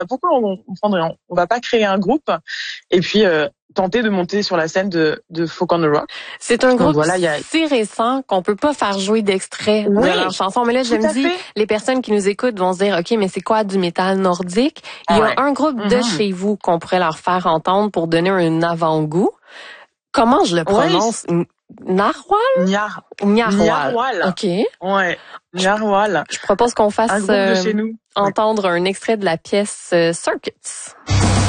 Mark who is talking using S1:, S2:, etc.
S1: pourquoi on va pas créer un groupe et puis tenter de monter sur la scène de Folk on the Rock.
S2: C'est un groupe si récent qu'on peut pas faire jouer d'extrait de leur chanson. Mais là, je me dis, les personnes qui nous écoutent vont se dire, OK, mais c'est quoi du métal nordique? Il y a un groupe de chez vous qu'on pourrait leur faire entendre pour donner un avant-goût. Comment je le prononce? Narwhal?
S1: Narwhal.
S2: OK.
S1: Ouais. Narwhal.
S2: Je propose qu'on fasse
S1: un groupe de chez nous.
S2: entendre un extrait de la pièce Circuits.